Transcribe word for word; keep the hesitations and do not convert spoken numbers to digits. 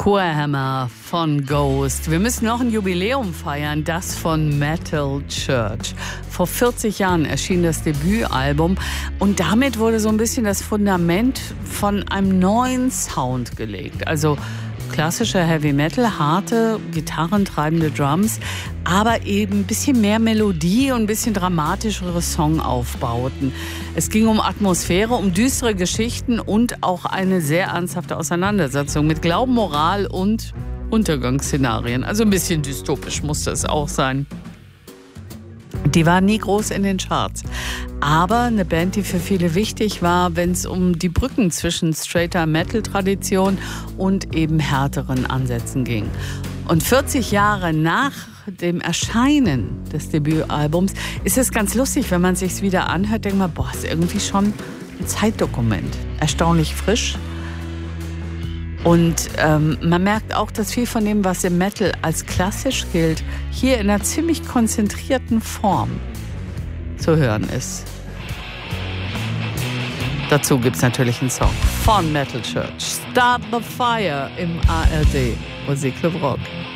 Squarehammer von Ghost. Wir müssen noch ein Jubiläum feiern, das von Metal Church. Vor vierzig Jahren erschien das Debütalbum und damit wurde so ein bisschen das Fundament von einem neuen Sound gelegt. Also klassischer Heavy Metal, harte, gitarrentreibende Drums, aber eben ein bisschen mehr Melodie und ein bisschen dramatischere Songaufbauten. Es ging um Atmosphäre, um düstere Geschichten und auch eine sehr ernsthafte Auseinandersetzung mit Glauben, Moral und Untergangsszenarien. Also ein bisschen dystopisch musste es auch sein. Die war nie groß in den Charts. Aber eine Band, die für viele wichtig war, wenn es um die Brücken zwischen straighter Metal-Tradition und eben härteren Ansätzen ging. Und vierzig Jahre nach dem Erscheinen des Debütalbums ist es ganz lustig, wenn man es sich wieder anhört, denkt man, boah, ist irgendwie schon ein Zeitdokument. Erstaunlich frisch. Und ähm, man merkt auch, dass viel von dem, was im Metal als klassisch gilt, hier in einer ziemlich konzentrierten Form zu hören ist. Dazu gibt es natürlich einen Song von Metal Church. Start the Fire im A R D Musikclub Rock.